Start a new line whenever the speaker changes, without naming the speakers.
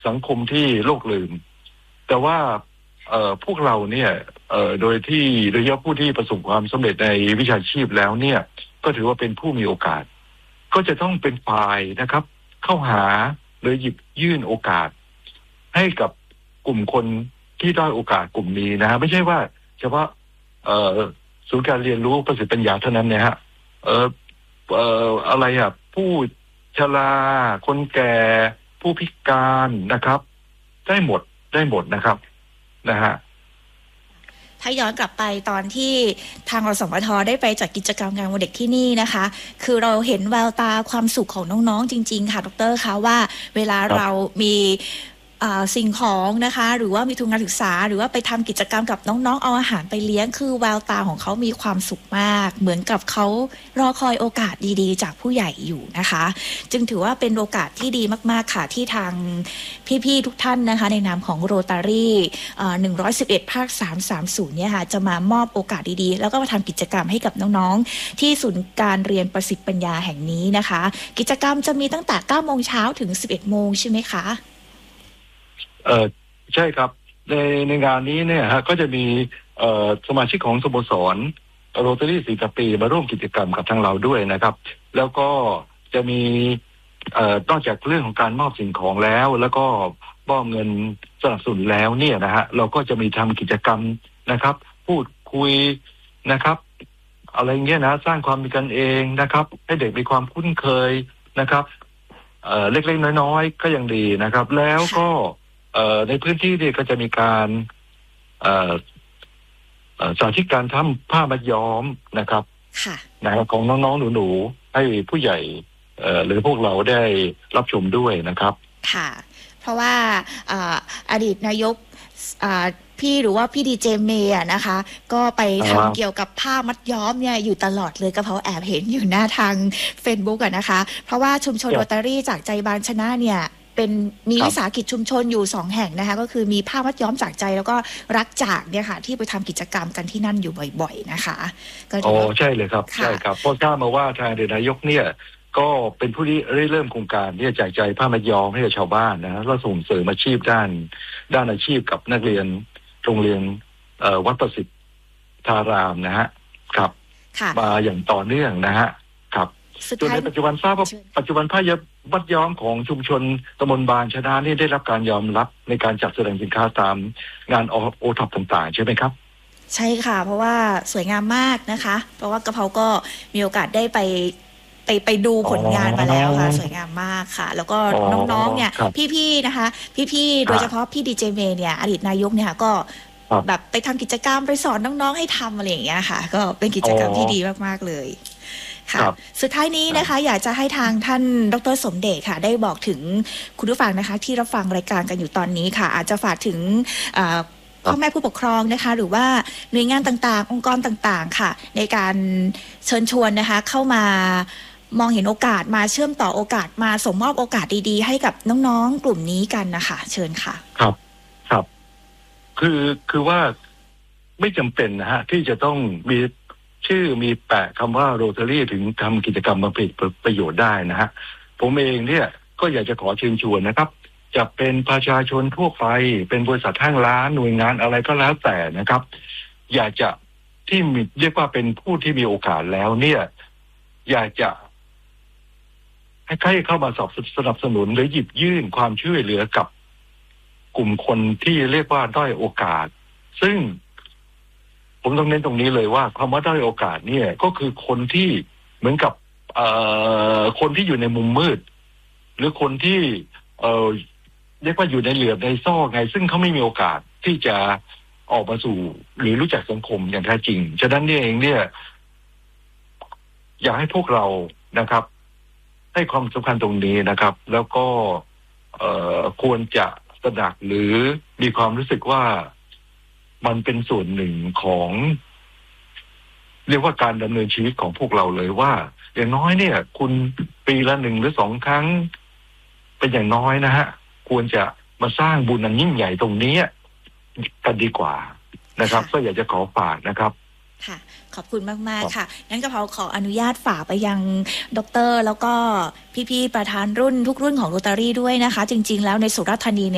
สังคมที่โลกลืมแต่ว่าพวกเราเนี่ยโดยเฉพาะผู้ที่ประสบความสำเร็จในวิชาชีพแล้วเนี่ยก็ถือว่าเป็นผู้มีโอกาสก็จะต้องเป็นฝ่ายนะครับเข้าหาหรือหยิบยื่นโอกาสให้กับกลุ่มคนที่ด้อยโอกาสกลุ่มนี้นะฮะไม่ใช่ว่าเฉพาะศูนย์การเรียนรู้ประสิทธิปัญญาเท่านั้นนะฮะอะไรอ่ะผู้ชราคนแก่ผู้พิการนะครับได้หมดนะครับนะฮะ
ถ้าย้อนกลับไปตอนที่ทางรสมทได้ไปจัดกิจกรรมงานวันเด็กที่นี่นะคะคือเราเห็นแววตาความสุขของน้องๆจริงๆค่ะดร.คะว่าเวลาเรามีสิ่งของนะคะหรือว่ามีทุนการศึกษาหรือว่าไปทำกิจกรรมกับน้องๆเอาอาหารไปเลี้ยงคือแววตาของเขามีความสุขมากเหมือนกับเขารอคอยโอกาสดีๆจากผู้ใหญ่อยู่นะคะจึงถือว่าเป็นโอกาสที่ดีมากๆค่ะที่ทางพี่ๆทุกท่านนะคะในนามของโรตารี่111ภาค330เนี่ยค่ะจะมามอบโอกาสดีๆแล้วก็มาทำกิจกรรมให้กับน้องๆที่ศูนย์การเรียนประสิทธิปัญญาแห่งนี้นะคะกิจกรรมจะมีตั้งแต่ 9 โมงเช้าถึง 11 โมงใช่ไหมคะ
ใช่ครับในงานนี้เนี่ยฮะก็จะมีสมาชิกของสโมสรโรตารี่ศรีกะปีมาร่วมกิจกรรมกับทางเราด้วยนะครับแล้วก็จะมีนอกจากเรื่องของการมอบสิ่งของแล้วก็มอบเงินสนับสนุนแล้วเนี่ยนะฮะเราก็จะมีทำกิจกรรมนะครับพูดคุยนะครับอะไรเงี้ยนะสร้างความมีกันเองนะครับให้เด็กมีความคุ้นเคยนะครับเล็กๆน้อยๆก็ยังดีนะครับแล้วก็ในพื้นที่นี่ก็จะมีการสาธิตการทำผ้ามัดย้อมนะครับนะครับของน้องๆหนูๆให้ผู้ใหญ่หรือพวกเราได้รับชมด้วยนะครับ
ค่ะเพราะว่าอดีตนายกพี่หรือว่าพี่ดีเจเมย์นะคะก็ไปทำเกี่ยวกับผ้ามัดย้อมเนี่ยอยู่ตลอดเลยกระเพาะแอบเห็นอยู่หน้าทาง Facebook นะคะเพราะว่าชุมชนโรตารี่จากใจบางชนะเนี่ยมีวิสาหกิจชุมชนอยู่2แห่งนะคะก็คือมีผ้ามัดย้อมจากใจแล้วก็รักจากเนี่ยค่ะที่ไปทำกิจกรรมกันที่นั่นอยู่บ่อยๆนะคะก็
ใช่เลยครับใช่ครับเพราะทราบมาว่าทางนายกเนี่ยก็เป็นผู้ที่เริ่มโครงการที่จะแจกจ่ายผ้ามัดย้อมให้กับชาวบ้านนะแล้วส่งเสริมอาชีพด้านอาชีพกับนักเรียนโรงเรียนวัดประสิทธารามนะฮะครับมาอย่างต่อเนื่องนะฮะครับส่วนในปัจจุบันทราบว่าปัจจุบันผ้ามัดย้อมของชุมชนตำบลบางชนะนี่ได้รับการยอมรับในการจัดแสดงสินค้าตามงานโอท็อปต่างๆใช่ไหมครับ
ใช่ค่ะเพราะว่าสวยงามมากนะคะเพราะว่ากระเพราก็มีโอกาสได้ไปดูผลงานมาแล้วค่ะสวยงามมากค่ะแล้วก็น้องๆเนี่ยพี่ๆนะคะพี่ๆโดยเฉพาะพี่ดีเจเมย์เนี่ยอดีตนายกเนี่ยก็แบบไปทำกิจกรรมไปสอนน้องๆให้ทำอะไรอย่างเงี้ยค่ะก็เป็นกิจกรรมที่ดีมากๆเลยค่ะสุดท้ายนี้นะคะอยากจะให้ทางท่านดร.สมเด็จค่ะได้บอกถึงคุณผู้ฟังนะคะที่รับฟังรายการกันอยู่ตอนนี้ค่ะอาจจะฝากถึงพ่อแม่ผู้ปกครองนะคะหรือว่าหน่วยงานต่างๆองค์กรต่างๆค่ะในการเชิญชวนนะคะเข้ามามองเห็นโอกาสมาเชื่อมต่อโอกาสมาส่งมอบโอกาสดีๆให้กับน้องๆกลุ่มนี้กันนะคะเชิญค่ะ
ครับคือว่าไม่จำเป็นนะฮะที่จะต้องมีชื่อมีแปะคำว่าโรตารี่ถึงทำกิจกรรมมาเป็นประโยชน์ได้นะฮะผมเองเนี่ยก็อยากจะขอเชิญชวนนะครับจะเป็นประชาชนทั่วไปเป็นบริษัทห้างร้านหน่วยงานอะไรก็แล้วแต่นะครับอยากจะที่เรียกว่าเป็นผู้ที่มีโอกาสแล้วเนี่ยอยากจะให้ใครเข้ามาสนับสนุนหรือหยิบยื่นความช่วยเหลือกับกลุ่มคนที่เรียกว่าด้อยโอกาสซึ่งผมต้องเน้นตรงนี้เลยว่าความว่าด้อยโอกาสเนี่ยก็คือคนที่เหมือนกับคนที่อยู่ในมุมมืดหรือคนที่เรียกว่าอยู่ในเหลือบในซอกไงซึ่งเขาไม่มีโอกาสที่จะออกมาสู่หรือรู้จักสังคมอย่างแท้จริงฉะนั้นนี่เองเนี่ยอยากให้พวกเรานะครับให้ความสำคัญตรงนี้นะครับแล้วก็ควรจะตระหนักหรือมีความรู้สึกว่ามันเป็นส่วนหนึ่งของเรียกว่าการดำเนินชีวิตของพวกเราเลยว่าอย่างน้อยเนี่ยคุณปีละ1 หรือ 2 ครั้งเป็นอย่างน้อยนะฮะควรจะมาสร้างบุญอันยิ่งใหญ่ตรงนี้กันดีกว่านะครับก็อยากจะขอฝากนะครับ
ค่ะขอบคุณมากๆค่ะงั้นกระเพราขออนุญาตฝากไปยังดร.แล้วก็พี่ๆประธานรุ่นทุกรุ่นของโรตารี่ด้วยนะคะจริงๆแล้วในสุราษฎร์ธานีเนี่ย